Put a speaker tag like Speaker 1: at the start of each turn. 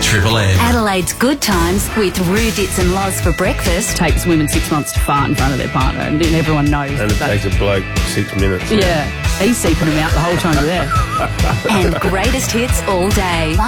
Speaker 1: Triple M.
Speaker 2: Adelaide's Good Times with Roo, Dits and Loz for breakfast.
Speaker 3: Takes women 6 months to fart in front of their partner, and then everyone knows.
Speaker 4: And it takes a bloke 6 minutes.
Speaker 3: Yeah, he's seeping them out the whole time you're there.
Speaker 2: And greatest hits all day.